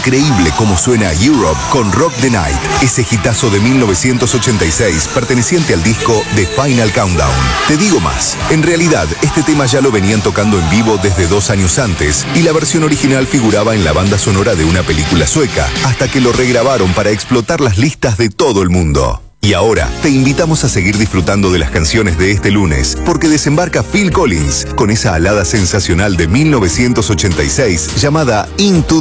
increíble cómo suena Europe con Rock the Night, ese hitazo de 1986 perteneciente al disco The Final Countdown. Te digo más, en realidad este tema ya lo venían tocando en vivo desde 2 años antes y la versión original figuraba en la banda sonora de una película sueca, hasta que lo regrabaron para explotar las listas de todo el mundo. Y ahora, te invitamos a seguir disfrutando de las canciones de este lunes, porque desembarca Phil Collins con esa alada sensacional de 1986 llamada Into